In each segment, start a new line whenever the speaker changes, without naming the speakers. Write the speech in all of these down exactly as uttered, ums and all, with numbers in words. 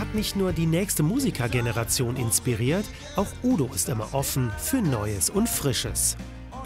hat nicht nur die nächste Musikergeneration inspiriert, auch Udo ist immer offen für Neues und Frisches.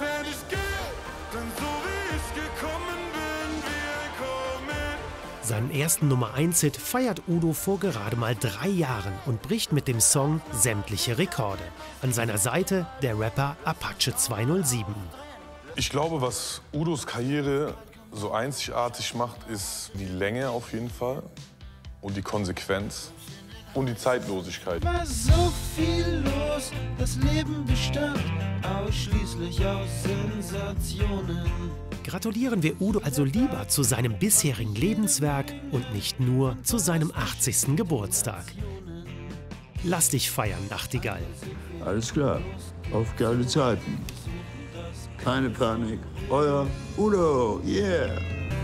Seinen ersten Nummer eins Hit feiert Udo vor gerade mal drei Jahren und bricht mit dem Song sämtliche Rekorde. An seiner Seite der Rapper Apache zweihundertsieben.
Ich glaube, was Udos Karriere so einzigartig macht, ist die Länge auf jeden Fall und die Konsequenz und die Zeitlosigkeit.
War so viel los, das Leben bestand ausschließlich aus Sensationen.
Gratulieren wir Udo also lieber zu seinem bisherigen Lebenswerk und nicht nur zu seinem achtzigsten Geburtstag. Lass dich feiern, Nachtigall.
Alles klar, auf geile Zeiten. Keine Panik, euer Udo, yeah!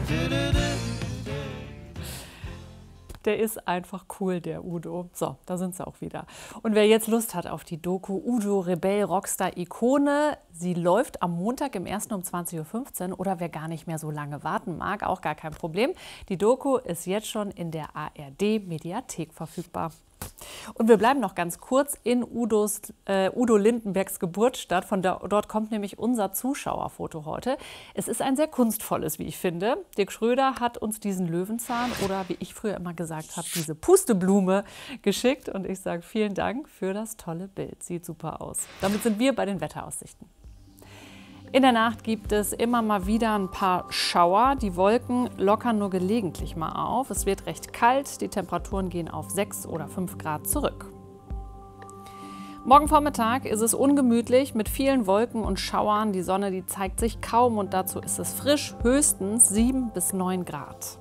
Der ist einfach cool, der Udo. So, da sind sie auch wieder. Und wer jetzt Lust hat auf die Doku Udo, Rebell, Rockstar, Ikone, sie läuft am Montag im ersten um zwanzig Uhr fünfzehn. Oder wer gar nicht mehr so lange warten mag, auch gar kein Problem. Die Doku ist jetzt schon in der A R D-Mediathek verfügbar. Und wir bleiben noch ganz kurz in Udos, äh, Udo Lindenbergs Geburtsstadt. Von da, dort kommt nämlich unser Zuschauerfoto heute. Es ist ein sehr kunstvolles, wie ich finde. Dirk Schröder hat uns diesen Löwenzahn oder, wie ich früher immer gesagt habe, diese Pusteblume geschickt. Und ich sage vielen Dank für das tolle Bild. Sieht super aus. Damit sind wir bei den Wetteraussichten. In der Nacht gibt es immer mal wieder ein paar Schauer. Die Wolken lockern nur gelegentlich mal auf. Es wird recht kalt. Die Temperaturen gehen auf sechs oder fünf Grad zurück. Morgen Vormittag ist es ungemütlich mit vielen Wolken und Schauern. Die Sonne, die zeigt sich kaum und dazu ist es frisch, höchstens sieben bis neun Grad.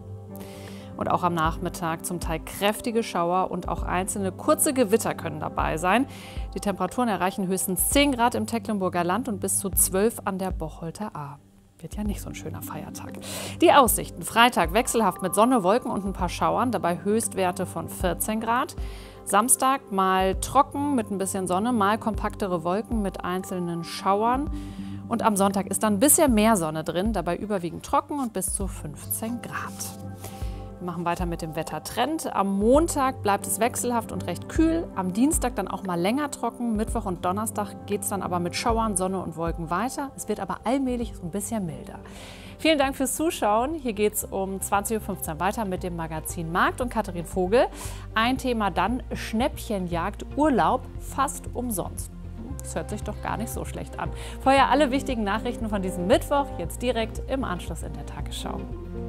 Und auch am Nachmittag zum Teil kräftige Schauer und auch einzelne kurze Gewitter können dabei sein. Die Temperaturen erreichen höchstens zehn Grad im Tecklenburger Land und bis zu zwölf an der Bocholter Ahr. Wird ja nicht so ein schöner Feiertag. Die Aussichten: Freitag wechselhaft mit Sonne, Wolken und ein paar Schauern, dabei Höchstwerte von vierzehn Grad. Samstag mal trocken mit ein bisschen Sonne, mal kompaktere Wolken mit einzelnen Schauern. Und am Sonntag ist dann ein bisschen mehr Sonne drin, dabei überwiegend trocken und bis zu fünfzehn Grad. Wir machen weiter mit dem Wettertrend. Am Montag bleibt es wechselhaft und recht kühl. Am Dienstag dann auch mal länger trocken. Mittwoch und Donnerstag geht es dann aber mit Schauern, Sonne und Wolken weiter. Es wird aber allmählich so ein bisschen milder. Vielen Dank fürs Zuschauen. Hier geht es um zwanzig Uhr fünfzehn weiter mit dem Magazin Markt und Katharin Vogel. Ein Thema dann: Schnäppchenjagd, Urlaub fast umsonst. Das hört sich doch gar nicht so schlecht an. Vorher alle wichtigen Nachrichten von diesem Mittwoch, jetzt direkt im Anschluss in der Tagesschau.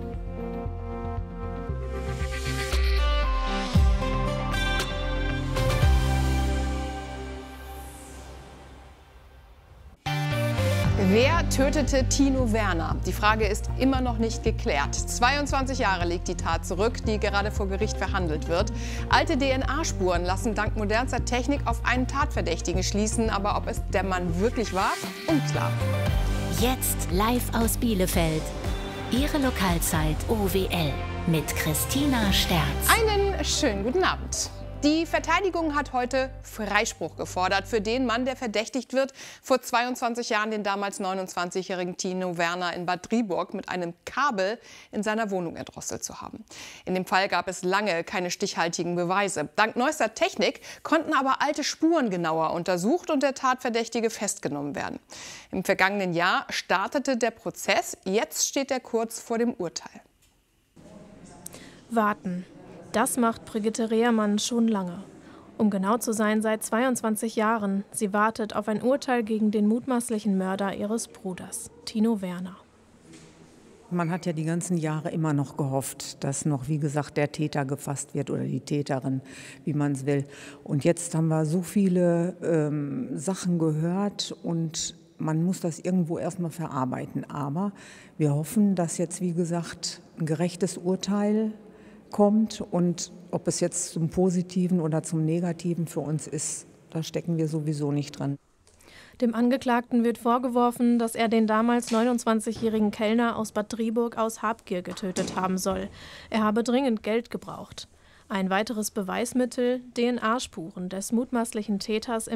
Wer tötete Tino Werner? Die Frage ist immer noch nicht geklärt. zweiundzwanzig Jahre liegt die Tat zurück, die gerade vor Gericht verhandelt wird. Alte D N A-Spuren lassen dank modernster Technik auf einen Tatverdächtigen schließen. Aber ob es der Mann wirklich war, unklar.
Jetzt live aus Bielefeld. Ihre Lokalzeit O W L mit Christina Sterz.
Einen schönen guten Abend. Die Verteidigung hat heute Freispruch gefordert für den Mann, der verdächtigt wird, vor zweiundzwanzig Jahren den damals neunundzwanzigjährigen Tino Werner in Bad Driburg mit einem Kabel in seiner Wohnung erdrosselt zu haben. In dem Fall gab es lange keine stichhaltigen Beweise. Dank neuester Technik konnten aber alte Spuren genauer untersucht und der Tatverdächtige festgenommen werden. Im vergangenen Jahr startete der Prozess. Jetzt steht er kurz vor dem Urteil.
Warten. Das macht Brigitte Rehrmann schon lange. Um genau zu sein, seit zweiundzwanzig Jahren. Sie wartet auf ein Urteil gegen den mutmaßlichen Mörder ihres Bruders, Tino Werner.
Man hat ja die ganzen Jahre immer noch gehofft, dass noch, wie gesagt, der Täter gefasst wird oder die Täterin, wie man es will. Und jetzt haben wir so viele ähm, Sachen gehört und man muss das irgendwo erstmal verarbeiten. Aber wir hoffen, dass jetzt, wie gesagt, ein gerechtes Urteil kommt, und ob es jetzt zum Positiven oder zum Negativen für uns ist, da stecken wir sowieso nicht dran.
Dem Angeklagten wird vorgeworfen, dass er den damals neunundzwanzigjährigen Kellner aus Bad Driburg aus Habgier getötet haben soll. Er habe dringend Geld gebraucht. Ein weiteres Beweismittel: D N A-Spuren des mutmaßlichen Täters im